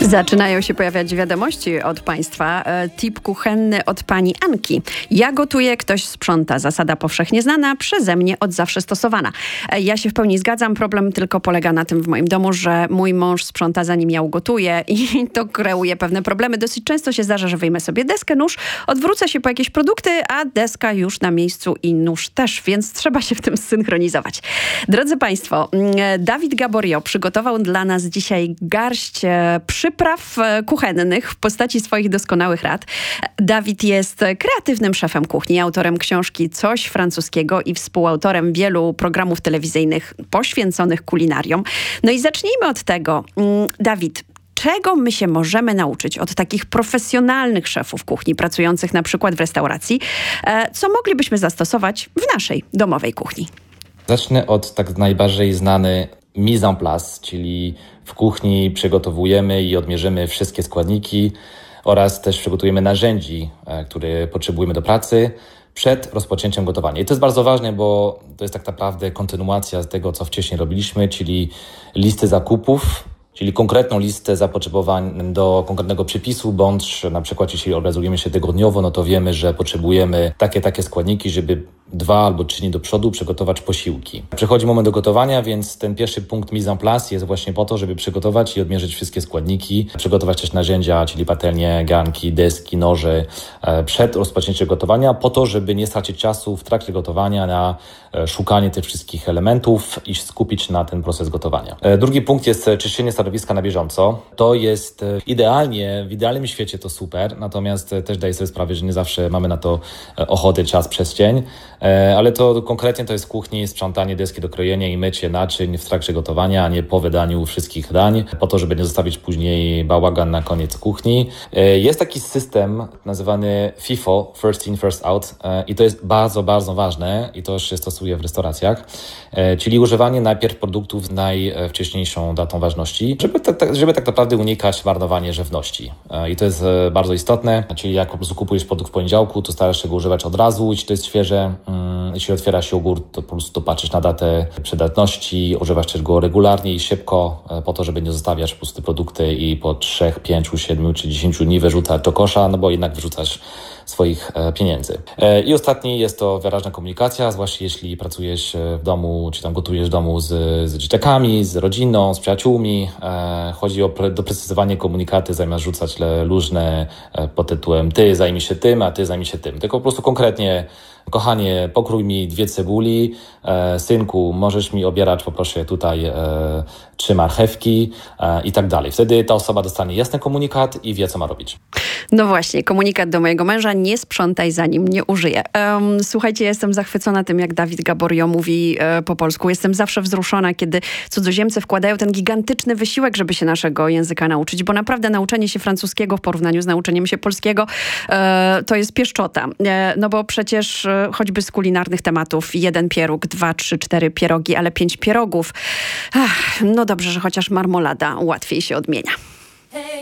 Zaczynają się pojawiać wiadomości od Państwa. Tip kuchenny od pani Anki. Ja gotuję, ktoś sprząta. Zasada powszechnie znana, przeze mnie od zawsze stosowana. Ja się w pełni zgadzam. Problem tylko polega na tym w moim domu, że mój mąż sprząta zanim ja ugotuję i to kreuje pewne problemy. Dosyć często się zdarza, że wyjmę sobie deskę, nóż, odwrócę się po jakieś produkty, a deska już na miejscu i nóż też, więc trzeba się w tym zsynchronizować. Drodzy Państwo, Dawid Gaborio przygotował dla nas dzisiaj garść przypraw kuchennych w postaci swoich doskonałych rad. Dawid jest kreatywnym szefem kuchni, autorem książki Coś francuskiego i współautorem wielu programów telewizyjnych poświęconych kulinariom. No i zacznijmy od tego. Dawid, czego my się możemy nauczyć od takich profesjonalnych szefów kuchni, pracujących na przykład w restauracji, co moglibyśmy zastosować w naszej domowej kuchni? Zacznę od tak najbardziej znany mise en place, czyli w kuchni przygotowujemy i odmierzymy wszystkie składniki oraz też przygotujemy narzędzi, które potrzebujemy do pracy przed rozpoczęciem gotowania. I to jest bardzo ważne, bo to jest tak naprawdę kontynuacja tego, co wcześniej robiliśmy, czyli listy zakupów, czyli konkretną listę zapotrzebowań do konkretnego przepisu, bądź na przykład jeśli organizujemy się tygodniowo, no to wiemy, że potrzebujemy takie składniki, żeby 2 albo 3 dni do przodu przygotować posiłki. Przychodzi moment do gotowania, więc ten pierwszy punkt mise en place jest właśnie po to, żeby przygotować i odmierzyć wszystkie składniki, przygotować też narzędzia, czyli patelnie, garnki, deski, noże przed rozpoczęciem gotowania, po to, żeby nie stracić czasu w trakcie gotowania na szukanie tych wszystkich elementów i skupić na ten proces gotowania. Drugi punkt jest czyszczenie stanowiska na bieżąco. To jest w idealnym świecie to super, natomiast też daję sobie sprawę, że nie zawsze mamy na to ochotę, czas, przestrzeń. Ale to konkretnie to jest w kuchni sprzątanie deski do krojenia i mycie naczyń w trakcie gotowania, a nie po wydaniu wszystkich dań, po to, żeby nie zostawić później bałagan na koniec kuchni. Jest taki system nazywany FIFO, First In, First Out, i to jest bardzo, bardzo ważne i to już się stosuje w restauracjach, czyli używanie najpierw produktów z najwcześniejszą datą ważności, żeby tak naprawdę unikać marnowania żywności. I to jest bardzo istotne, czyli jak po prostu kupujesz produkt w poniedziałku, to starasz się go używać od razu, jeśli to jest świeże. Jeśli otwierasz jogurt, to po prostu patrzysz na datę przydatności, używasz też go regularnie i szybko, po to, żeby nie zostawiać po prostu produkty i po 3, 5, 7 czy 10 dni wyrzucać do kosza, no bo jednak wyrzucasz swoich pieniędzy. I ostatni jest to wyraźna komunikacja, zwłaszcza jeśli pracujesz w domu, czy tam gotujesz w domu z dzieciakami, z rodziną, z przyjaciółmi. Chodzi o doprecyzowanie komunikaty, zamiast rzucać luźne pod tytułem ty zajmij się tym, a ty zajmij się tym. Tylko po prostu konkretnie: kochanie, pokrój mi 2 cebuli, synku, możesz mi obierać, poproszę tutaj 3 marchewki i tak dalej. Wtedy ta osoba dostanie jasny komunikat i wie, co ma robić. No właśnie, komunikat do mojego męża: nie sprzątaj, zanim nie użyję. Słuchajcie, jestem zachwycona tym, jak Dawid Gaborio mówi po polsku. Jestem zawsze wzruszona, kiedy cudzoziemcy wkładają ten gigantyczny wysiłek, żeby się naszego języka nauczyć, bo naprawdę nauczenie się francuskiego w porównaniu z nauczeniem się polskiego to jest pieszczota. No bo przecież choćby z kulinarnych tematów 1 pieróg, 2, 3, 4 pierogi, ale 5 pierogów. No dobrze, że chociaż marmolada łatwiej się odmienia.